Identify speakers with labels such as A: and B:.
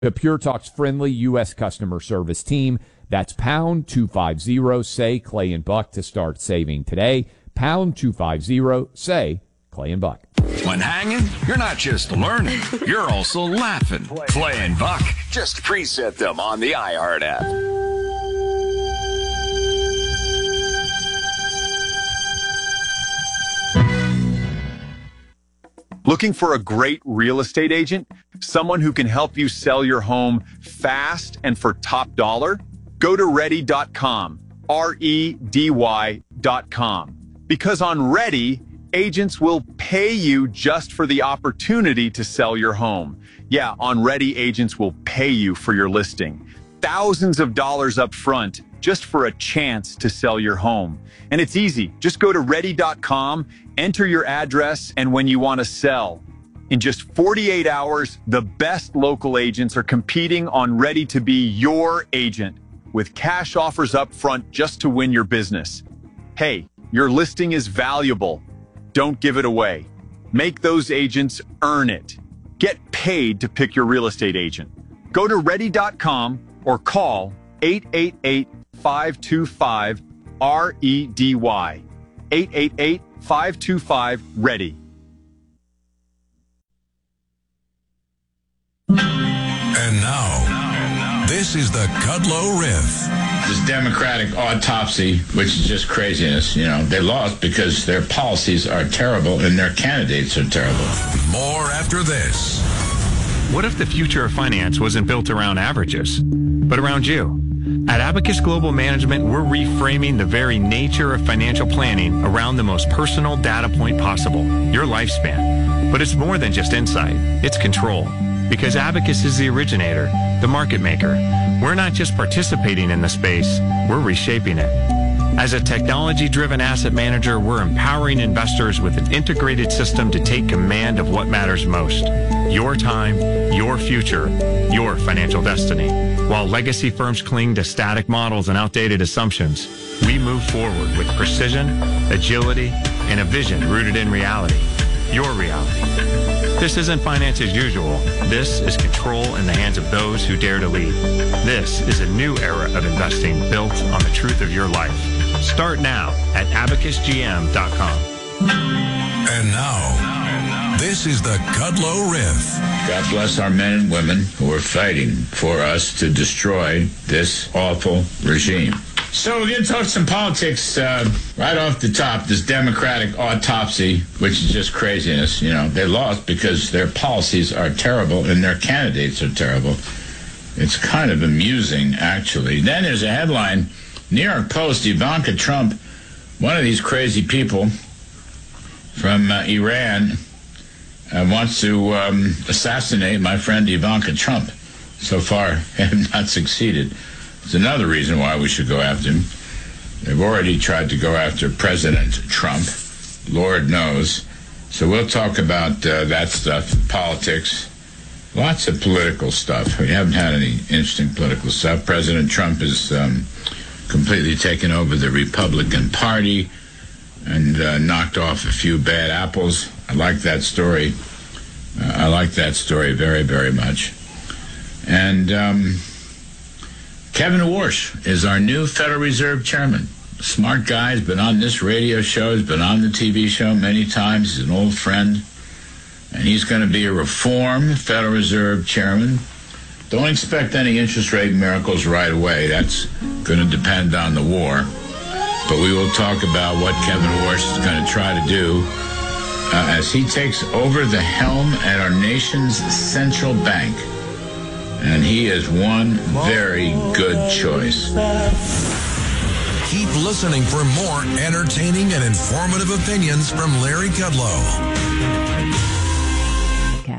A: The Pure Talk's friendly U.S. customer service team. That's pound 250, say Clay and Buck to start saving today. Pound 250, say Clay and Buck.
B: When hanging, you're not just learning, you're also laughing. Clay and Buck, just preset them on the iHeart app.
C: Looking for a great real estate agent? Someone who can help you sell your home fast and for top dollar? Go to Ready.com, REDY.com. Because on Ready, agents will pay you just for the opportunity to sell your home. Yeah, on Ready, agents will pay you for your listing. Thousands of dollars up front just for a chance to sell your home. And it's easy. Just go to Ready.com, enter your address, and when you want to sell. In just 48 hours, the best local agents are competing on Ready to be your agent with cash offers up front just to win your business. Hey, your listing is valuable. Don't give it away. Make those agents earn it. Get paid to pick your real estate agent. Go to Ready.com or call 888-525-REDY. 888-525-READY.
D: And now, this is the Kudlow Riff.
E: This Democratic autopsy, which is just craziness. You know, they lost because their policies are terrible and their candidates are terrible.
D: More after this.
F: What if the future of finance wasn't built around averages, but around you? At Abacus Global Management, we're reframing the very nature of financial planning around the most personal data point possible, your lifespan. But it's more than just insight, it's control. Because Abacus is the originator, the market maker. We're not just participating in the space, we're reshaping it. As a technology-driven asset manager, we're empowering investors with an integrated system to take command of what matters most. Your time, your future, your financial destiny. While legacy firms cling to static models and outdated assumptions, we move forward with precision, agility, and a vision rooted in reality. Your reality. This isn't finance as usual. This is control in the hands of those who dare to lead. This is a new era of investing built on the truth of your life. Start now at abacusgm.com.
D: And now, this is the Kudlow Riff.
E: God bless our men and women who are fighting for us to destroy this awful regime. So we're going to talk some politics right off the top. This Democratic autopsy, which is just craziness. You know, they lost because their policies are terrible and their candidates are terrible. It's kind of amusing, actually. Then there's a headline, New York Post, Ivanka Trump, one of these crazy people from Iran, wants to assassinate my friend Ivanka Trump. So far, have not succeeded. It's another reason why we should go after him. They've already tried to go after President Trump, Lord knows. So we'll talk about that stuff, politics, lots of political stuff. We haven't had any interesting political stuff. President Trump has completely taken over the Republican Party and knocked off a few bad apples. I like that story. I like that story very, very much. And Kevin Warsh is our new Federal Reserve Chairman. Smart guy, has been on this radio show, has been on the TV show many times. He's an old friend. And he's going to be a reform Federal Reserve Chairman. Don't expect any interest rate miracles right away. That's going to depend on the war. But we will talk about what Kevin Warsh is going to try to do as he takes over the helm at our nation's central bank. And he is one very good choice.
D: Keep listening for more entertaining and informative opinions from Larry Kudlow.